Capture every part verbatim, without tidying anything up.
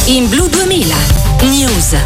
In Blu duemila News.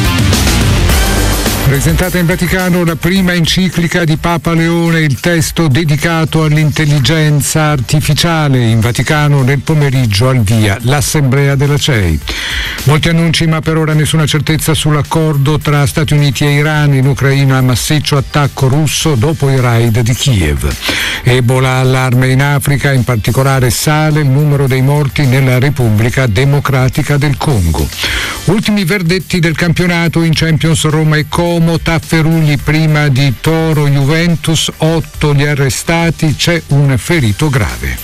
Presentata in Vaticano la prima enciclica di Papa Leone, il testo dedicato all'intelligenza artificiale. In Vaticano nel pomeriggio al via l'Assemblea della C E I. Molti annunci ma per ora nessuna certezza sull'accordo tra Stati Uniti e Iran. In Ucraina massiccio attacco russo dopo i raid di Kiev. Ebola allarme in Africa, in particolare sale il numero dei morti nella Repubblica Democratica del Congo. Ultimi verdetti del campionato in Champions Roma e Como. Tafferugli prima di Toro Juventus, otto gli arrestati, c'è un ferito grave.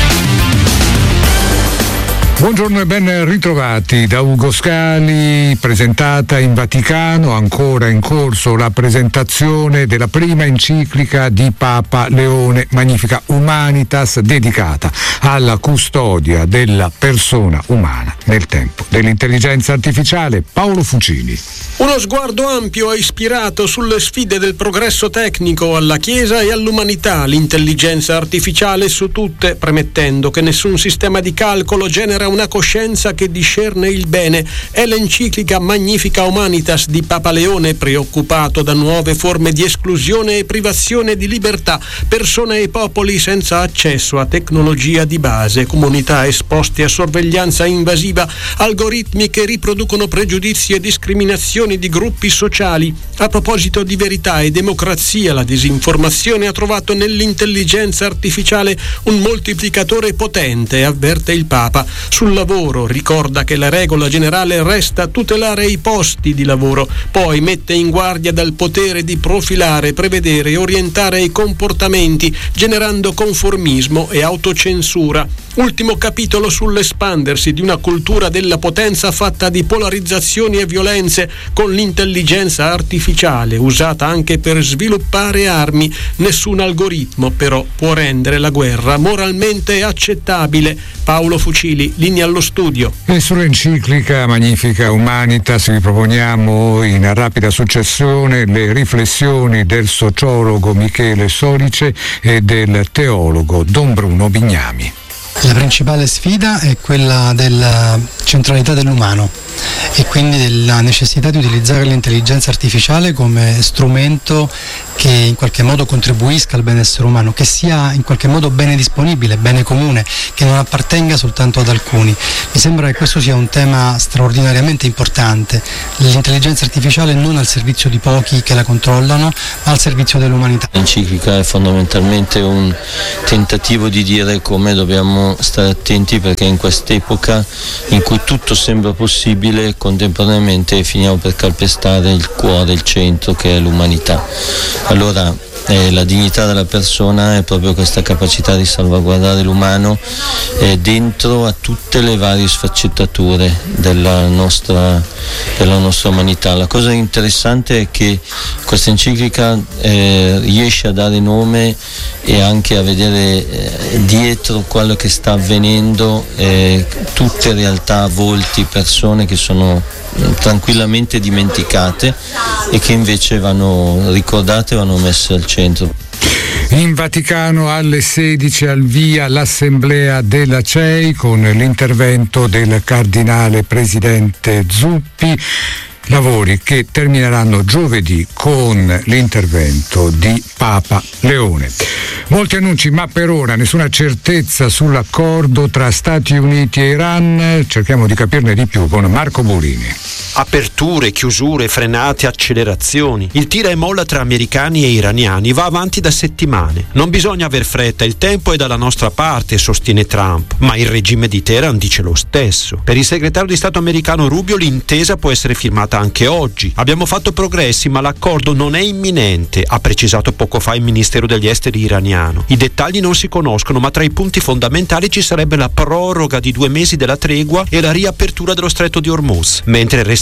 Buongiorno e ben ritrovati da Ugo Scali. Presentata in Vaticano, ancora in corso la presentazione della prima enciclica di Papa Leone, Magnificat Humanitas, dedicata alla custodia della persona umana nel tempo dell'intelligenza artificiale. Paolo Fucini. Uno sguardo ampio e ispirato sulle sfide del progresso tecnico alla Chiesa e all'umanità, l'intelligenza artificiale su tutte, premettendo che nessun sistema di calcolo genera una coscienza che discerne il bene. È l'enciclica Magnificat Humanitas di Papa Leone, preoccupato da nuove forme di esclusione e privazione di libertà, persone e popoli senza accesso a tecnologia di base, comunità esposte a sorveglianza invasiva, algoritmi che riproducono pregiudizi e discriminazioni di gruppi sociali. A proposito di verità e democrazia, la disinformazione ha trovato nell'intelligenza artificiale un moltiplicatore potente, avverte il Papa. Sul lavoro ricorda che la regola generale resta tutelare i posti di lavoro, poi mette in guardia dal potere di profilare, prevedere e orientare i comportamenti, generando conformismo e autocensura. Ultimo capitolo sull'espandersi di una cultura della potenza fatta di polarizzazioni e violenze, con l'intelligenza artificiale usata anche per sviluppare armi. Nessun algoritmo però può rendere la guerra moralmente accettabile. Paolo Fucili, linea allo studio. E sull'enciclica Magnificat Humanitas vi proponiamo in rapida successione le riflessioni del sociologo Michele Solice e del teologo Don Bruno Bignami. La principale sfida è quella della centralità dell'umano e quindi della necessità di utilizzare l'intelligenza artificiale come strumento che in qualche modo contribuisca al benessere umano, che sia in qualche modo bene disponibile, bene comune, che non appartenga soltanto ad alcuni. Mi sembra che questo sia un tema straordinariamente importante, l'intelligenza artificiale non al servizio di pochi che la controllano, ma al servizio dell'umanità. L'enciclica è fondamentalmente un tentativo di dire come dobbiamo stare attenti, perché in quest'epoca in cui tutto sembra possibile, contemporaneamente finiamo per calpestare il cuore, il centro, che è l'umanità. Allora eh, la dignità della persona è proprio questa capacità di salvaguardare l'umano eh, dentro a tutte le varie sfaccettature della nostra, della nostra umanità. La cosa interessante è che questa enciclica eh, riesce a dare nome e anche a vedere eh, dietro quello che sta avvenendo, eh, tutte realtà, volti, persone che sono eh, tranquillamente dimenticate e che invece vanno ricordate e vanno messe al centro. In Vaticano alle sedici al via l'Assemblea della C E I con l'intervento del cardinale presidente Zuppi. Lavori che termineranno giovedì con l'intervento di Papa Leone. Molti annunci, ma per ora nessuna certezza sull'accordo tra Stati Uniti e Iran. Cerchiamo di capirne di più con Marco Bolini. Aperture, chiusure, frenate, accelerazioni. Il tira e molla tra americani e iraniani va avanti da settimane. Non bisogna aver fretta, il tempo è dalla nostra parte, sostiene Trump, ma il regime di Teheran dice lo stesso. Per il segretario di Stato americano Rubio l'intesa può essere firmata anche oggi. Abbiamo fatto progressi, ma l'accordo non è imminente, ha precisato poco fa il Ministero degli Esteri iraniano. I dettagli non si conoscono, ma tra i punti fondamentali ci sarebbe la proroga di due mesi della tregua e la riapertura dello stretto di Hormuz, mentre resta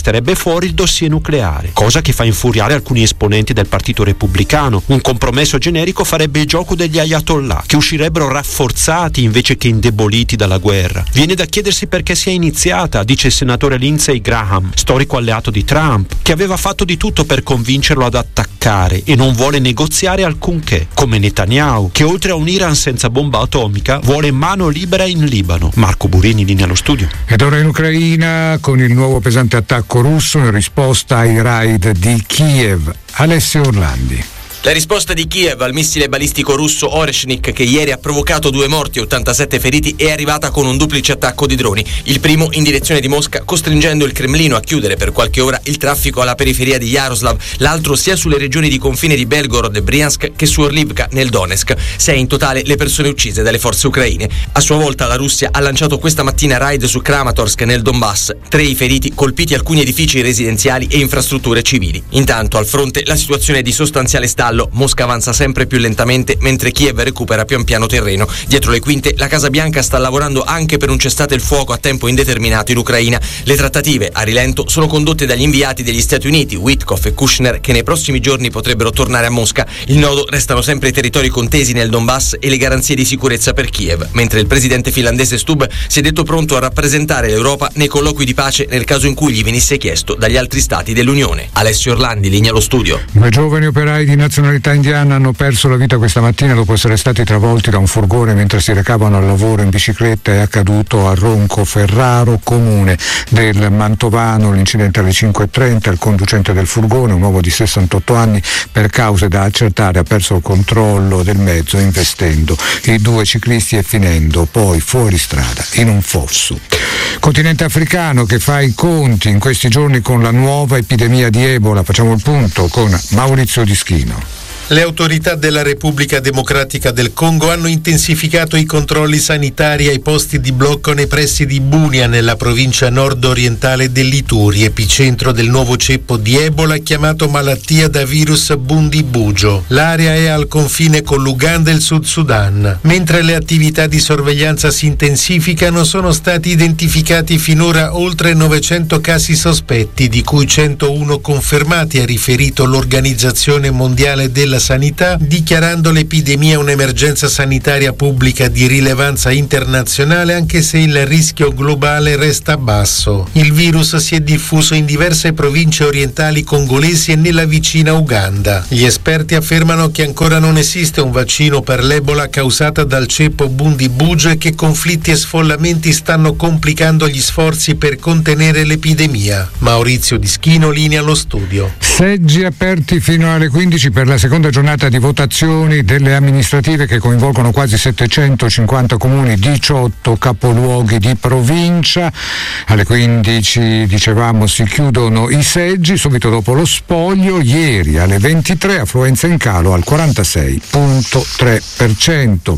resterebbe fuori il dossier nucleare, cosa che fa infuriare alcuni esponenti del Partito Repubblicano. Un compromesso generico farebbe il gioco degli ayatollah, che uscirebbero rafforzati invece che indeboliti dalla guerra. Viene da chiedersi perché sia iniziata, dice il senatore Lindsey Graham, storico alleato di Trump, che aveva fatto di tutto per convincerlo ad attaccare e non vuole negoziare alcunché, come Netanyahu, che oltre a un Iran senza bomba atomica vuole mano libera in Libano. Marco Burini, linea allo studio. Ed ora in Ucraina, con il nuovo pesante attacco russo in risposta ai raid di Kiev. Alessio Orlandi. La risposta di Kiev al missile balistico russo Oreshnik, che ieri ha provocato due morti e ottantasette feriti, è arrivata con un duplice attacco di droni. Il primo in direzione di Mosca, costringendo il Cremlino a chiudere per qualche ora il traffico alla periferia di Yaroslav, l'altro sia sulle regioni di confine di Belgorod e Briansk che su Orlivka nel Donetsk. Sei in totale le persone uccise dalle forze ucraine. A sua volta la Russia ha lanciato questa mattina raid su Kramatorsk nel Donbass. Tre i feriti, colpiti alcuni edifici residenziali e infrastrutture civili. Intanto al fronte la situazione è di sostanziale stallo. Mosca avanza sempre più lentamente mentre Kiev recupera pian piano terreno. Dietro le quinte la Casa Bianca sta lavorando anche per un cessate il fuoco a tempo indeterminato in Ucraina. Le trattative a rilento sono condotte dagli inviati degli Stati Uniti, Witkoff e Kushner, che nei prossimi giorni potrebbero tornare a Mosca. Il nodo restano sempre i territori contesi nel Donbass e le garanzie di sicurezza per Kiev, mentre il presidente finlandese Stubb si è detto pronto a rappresentare l'Europa nei colloqui di pace nel caso in cui gli venisse chiesto dagli altri stati dell'Unione. Alessio Orlandi, linea allo studio. Due giovani operai di nazionalità indiana hanno perso la vita questa mattina dopo essere stati travolti da un furgone mentre si recavano al lavoro in bicicletta. È accaduto a Roncoferraro, comune del Mantovano. L'incidente alle cinque e trenta. Il conducente del furgone, un uomo di sessantotto anni, per cause da accertare, ha perso il controllo del mezzo investendo i due ciclisti e finendo poi fuori strada in un fosso. Continente africano che fa i conti in questi giorni con la nuova epidemia di Ebola. Facciamo il punto con Maurizio Dischino. Le autorità della Repubblica Democratica del Congo hanno intensificato i controlli sanitari ai posti di blocco nei pressi di Bunia, nella provincia nord-orientale dell'Ituri, epicentro del nuovo ceppo di Ebola chiamato malattia da virus Bundibugyo. L'area è al confine con l'Uganda e il Sud Sudan. Mentre le attività di sorveglianza si intensificano, sono stati identificati finora oltre novecento casi sospetti, di cui centouno confermati, ha riferito l'Organizzazione Mondiale della Sanità, dichiarando l'epidemia un'emergenza sanitaria pubblica di rilevanza internazionale, anche se il rischio globale resta basso. Il virus si è diffuso in diverse province orientali congolesi e nella vicina Uganda. Gli esperti affermano che ancora non esiste un vaccino per l'Ebola causata dal ceppo Bundibugyo e che conflitti e sfollamenti stanno complicando gli sforzi per contenere l'epidemia. Maurizio Dischino, linea allo studio. Seggi aperti fino alle quindici per la seconda giornata di votazioni delle amministrative che coinvolgono quasi settecentocinquanta comuni, diciotto capoluoghi di provincia. Alle quindici, dicevamo, si chiudono i seggi, subito dopo lo spoglio. Ieri alle ventitré affluenza in calo al quarantasei virgola tre per cento.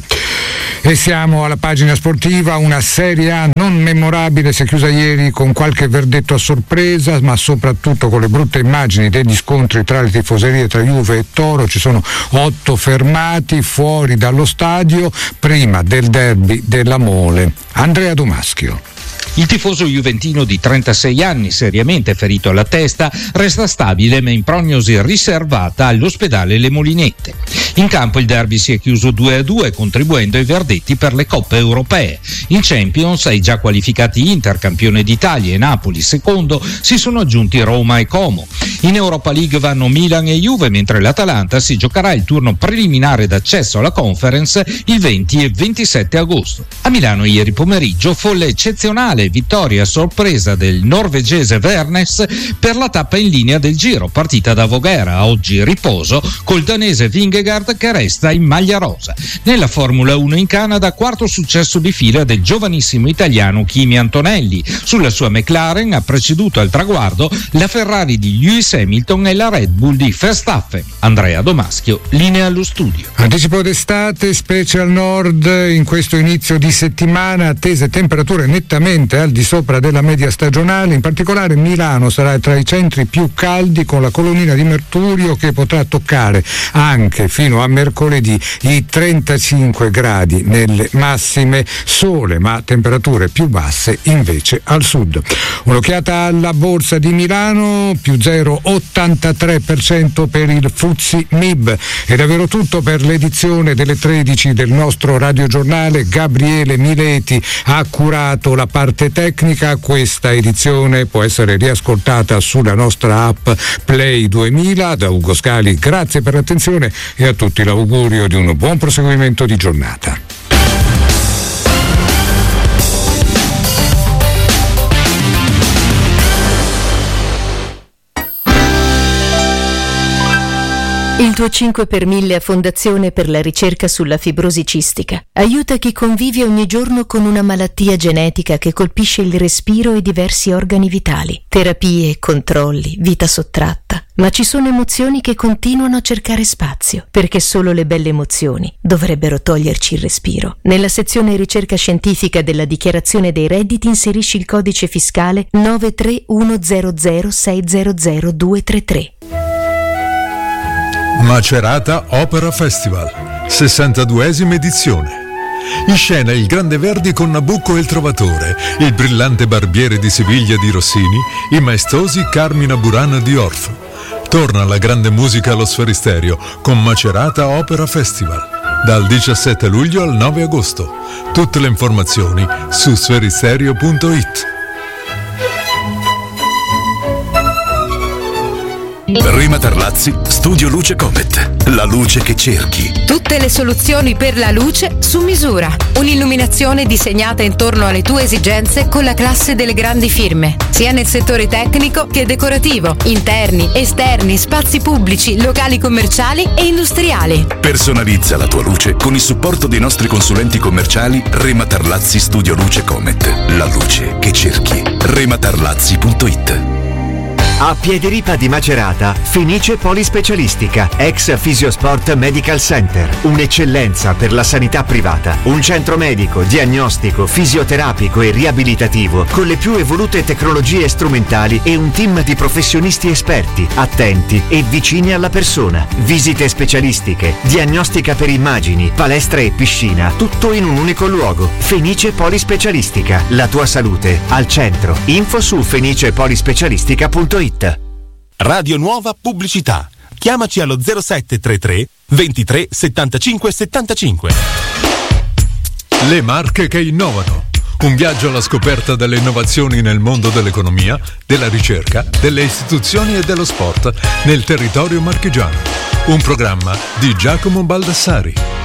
E siamo alla pagina sportiva. Una Serie A non memorabile si è chiusa ieri con qualche verdetto a sorpresa, ma soprattutto con le brutte immagini degli scontri tra le tifoserie, tra Juve e Toro. Ci sono otto fermati fuori dallo stadio prima del derby della Mole. Andrea Domaschio. Il tifoso juventino di trentasei anni, seriamente ferito alla testa, resta stabile ma in prognosi riservata all'ospedale Le Molinette. In campo il derby si è chiuso due a due, contribuendo ai verdetti per le coppe europee. In Champions, ai già qualificati Inter, campione d'Italia, e Napoli, secondo, si sono aggiunti Roma e Como. In Europa League vanno Milan e Juve, mentre l'Atalanta si giocherà il turno preliminare d'accesso alla Conference il venti e ventisette agosto. A Milano ieri pomeriggio folle eccezionale vittoria a sorpresa del norvegese Vernes per la tappa in linea del Giro, partita da Voghera, oggi riposo, col danese Vingegaard che resta in maglia rosa. Nella Formula uno in Canada, quarto successo di fila del giovanissimo italiano Kimi Antonelli. Sulla sua McLaren ha preceduto al traguardo la Ferrari di Lewis Hamilton e la Red Bull di Verstappen. Andrea Domaschio, linea allo studio. Anticipo d'estate, specie al nord, in questo inizio di settimana, attese temperature nettamente leggermente al di sopra della media stagionale. In particolare Milano sarà tra i centri più caldi, con la colonnina di mercurio che potrà toccare anche fino a mercoledì i trentacinque gradi nelle massime. Sole, ma temperature più basse invece al sud. Un'occhiata alla borsa di Milano, più zero virgola ottantatré per cento per il F T S E M I B. È davvero tutto per l'edizione delle tredici del nostro radiogiornale. Gabriele Mileti ha curato la parte tecnica. Questa edizione può essere riascoltata sulla nostra app Play duemila. Da Ugo Scali grazie per l'attenzione e a tutti l'augurio di un buon proseguimento di giornata. Il tuo cinque per mille a Fondazione per la ricerca sulla fibrosi cistica aiuta chi convive ogni giorno con una malattia genetica che colpisce il respiro e diversi organi vitali. Terapie, controlli, vita sottratta. Ma ci sono emozioni che continuano a cercare spazio, perché solo le belle emozioni dovrebbero toglierci il respiro. Nella sezione ricerca scientifica della dichiarazione dei redditi inserisci il codice fiscale nove tre uno zero zero sei zero zero due tre tre. Macerata Opera Festival, sessantaduesima edizione. In scena il Grande Verdi con Nabucco e il Trovatore, il brillante Barbiere di Siviglia di Rossini, i maestosi Carmina Burana di Orff. Torna la grande musica allo Sferisterio con Macerata Opera Festival, dal diciassette luglio al nove agosto. Tutte le informazioni su sferisterio punto it. Rima Tarlazzi, Studio Luce Comet. La luce che cerchi. Tutte le soluzioni per la luce su misura. Un'illuminazione disegnata intorno alle tue esigenze con la classe delle grandi firme, sia nel settore tecnico che decorativo, interni, esterni, spazi pubblici, locali commerciali e industriali. Personalizza la tua luce con il supporto dei nostri consulenti commerciali. Rima Tarlazzi Studio Luce Comet. La luce che cerchi. rima tarlazzi punto it. A Piediripa di Macerata, Fenice Polispecialistica, ex Fisiosport Medical Center, un'eccellenza per la sanità privata, un centro medico, diagnostico, fisioterapico e riabilitativo con le più evolute tecnologie strumentali e un team di professionisti esperti, attenti e vicini alla persona. Visite specialistiche, diagnostica per immagini, palestra e piscina, tutto in un unico luogo. Fenice Polispecialistica, la tua salute al centro. Info su fenice polispecialistica punto it. Radio Nuova Pubblicità. Chiamaci allo zero sette tre tre ventitré settantacinque settantacinque. Le marche che innovano. Un viaggio alla scoperta delle innovazioni nel mondo dell'economia, della ricerca, delle istituzioni e dello sport nel territorio marchigiano. Un programma di Giacomo Baldassari.